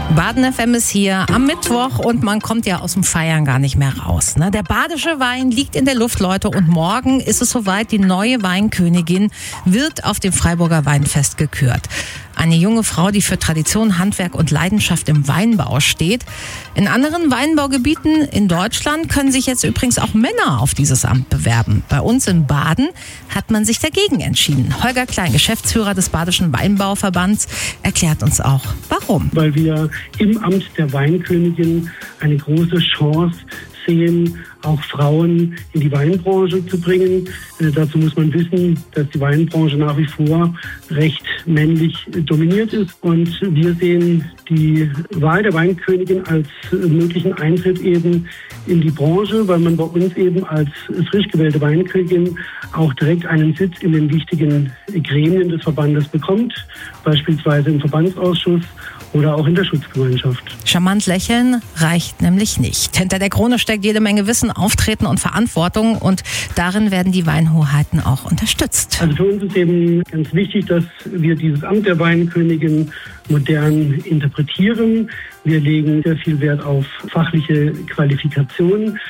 Baden FM ist hier am Mittwoch und man kommt ja aus dem Feiern gar nicht mehr raus. Ne? Der badische Wein liegt in der Luft, Leute, und morgen ist es soweit. Die neue Weinkönigin wird auf dem Freiburger Weinfest gekürt. Eine junge Frau, die für Tradition, Handwerk und Leidenschaft im Weinbau steht. In anderen Weinbaugebieten in Deutschland können sich jetzt übrigens auch Männer auf dieses Amt bewerben. Bei uns in Baden hat man sich dagegen entschieden. Holger Klein, Geschäftsführer des Badischen Weinbauverbands, erklärt uns auch, warum. Weil wir im Amt der Weinkönigin eine große Chance sehen, auch Frauen in die Weinbranche zu bringen. Dazu muss man wissen, dass die Weinbranche nach wie vor recht männlich dominiert ist. Und wir sehen die Wahl der Weinkönigin als möglichen Eintritt eben in die Branche, weil man bei uns eben als frisch gewählte Weinkönigin auch direkt einen Sitz in den wichtigen Gremien des Verbandes bekommt, beispielsweise im Verbandsausschuss oder auch in der Schutzgemeinschaft. Charmant lächeln reicht nämlich nicht. Hinter der Krone steckt jede Menge Wissen, Auftreten und Verantwortung, und darin werden die Weinhoheiten auch unterstützt. Also für uns ist eben ganz wichtig, dass wir dieses Amt der Weinkönigin modern interpretieren. Wir legen sehr viel Wert auf fachliche Qualifikation.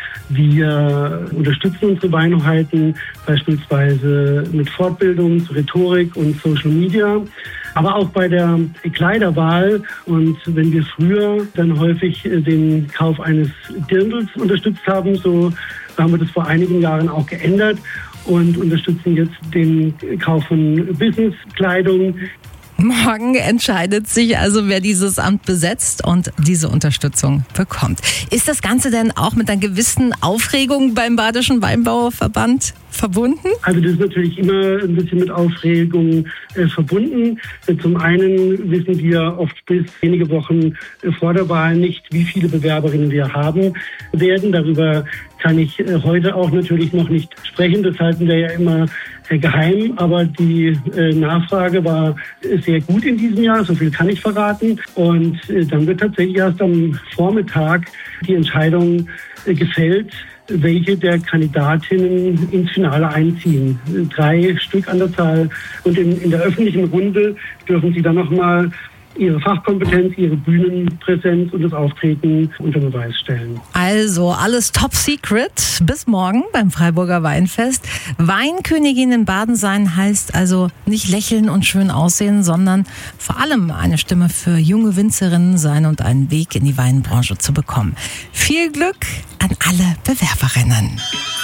Wir unterstützen unsere Weinhoheiten beispielsweise mit Fortbildung zu Rhetorik und Social Media. Aber auch bei der Kleiderwahl. Und wenn wir früher dann häufig den Kauf eines Dirndls unterstützt haben, so haben wir das vor einigen Jahren auch geändert und unterstützen jetzt den Kauf von Businesskleidung. Morgen entscheidet sich also, wer dieses Amt besetzt und diese Unterstützung bekommt. Ist das Ganze denn auch mit einer gewissen Aufregung beim Badischen Weinbauverband verbunden? Also das ist natürlich immer ein bisschen mit Aufregung verbunden. Zum einen wissen wir oft bis wenige Wochen vor der Wahl nicht, wie viele Bewerberinnen wir haben werden. Darüber kann ich heute auch natürlich noch nicht sprechen. Das halten wir ja immer geheim. Aber die Nachfrage war sehr gut in diesem Jahr. So viel kann ich verraten. Und dann wird tatsächlich erst am Vormittag die Entscheidung gefällt, welche der Kandidatinnen ins Finale einziehen. 3 Stück an der Zahl. Und in der öffentlichen Runde dürfen sie dann nochmal ihre Fachkompetenz, ihre Bühnenpräsenz und das Auftreten unter Beweis stellen. Also alles top secret bis morgen beim Freiburger Weinfest. Weinkönigin in Baden sein heißt also nicht lächeln und schön aussehen, sondern vor allem eine Stimme für junge Winzerinnen sein und einen Weg in die Weinbranche zu bekommen. Viel Glück an alle Bewerberinnen.